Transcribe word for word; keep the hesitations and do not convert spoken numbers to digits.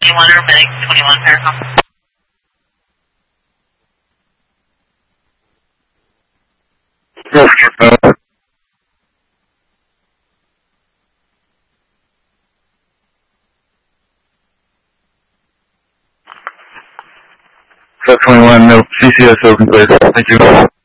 twenty-one or Medic twenty-one, Paracom. Go for your phone. twenty-one, no C C S open, please. Thank you.